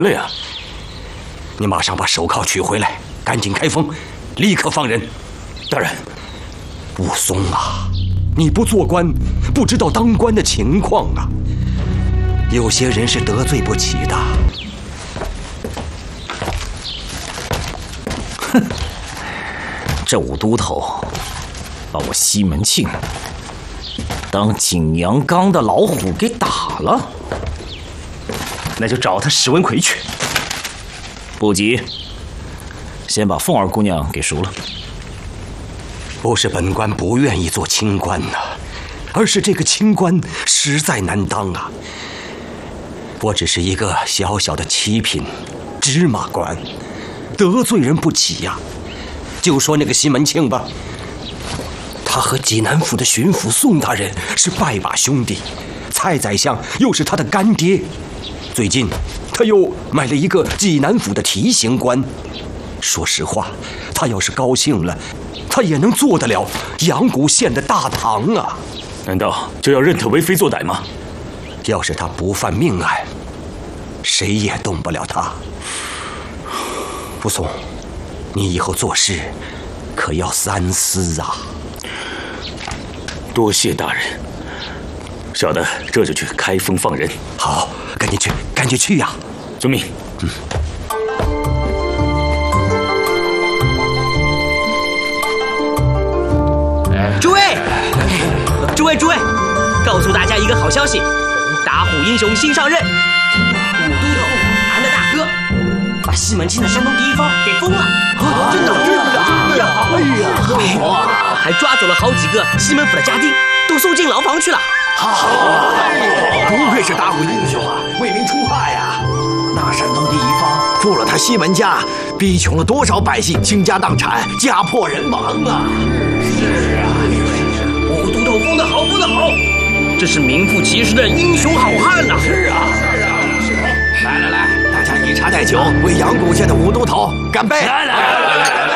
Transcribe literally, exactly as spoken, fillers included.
累啊！你马上把手铐取回来，赶紧开封，立刻放人。 大人， 武松啊，你不做官，不知道当官的情况啊。有些人是得罪不起的。 哼，这武都头把我西门庆当景阳冈的老虎给打了， 那就找他史文奎去。 不急，先把凤儿姑娘给赎了。 不是本官不愿意做清官呐、啊，而是这个清官实在难当啊。我只是一个小小的七品芝麻官，得罪人不起呀、啊。就说那个西门庆吧，他和济南府的巡抚宋大人是拜把兄弟，蔡宰相又是他的干爹。最近他又买了一个济南府的提刑官。说实话，他要是高兴了，他也能做得了阳谷县的大堂啊。 难道就要任他为非作歹吗？ 要是他不犯命案，谁也动不了他。武松，你以后做事可要三思啊。 多谢大人，小的这就去开封放人。 好，赶紧去，赶紧去呀！ 遵命。嗯。 诸位，诸位，诸位，告诉大家一个好消息，打虎英雄新上任，武都头俺的大哥把西门庆的山东第一方给封了。啊，真的，真的，真的！哎呀，哇，还抓走了好几个西门府的家丁，都送进牢房去了。 好，不愧是打虎英雄啊，为民除害呀！那山东第一方富了他西门家，逼穷了多少百姓倾家荡产，家破人亡啊！是啊， 武都头封得好，封得好，这是名副其实的英雄好汉呐！ 是啊，是啊，是啊！来来来，大家以茶代酒，为阳谷县的武都头干杯！ 来来来来！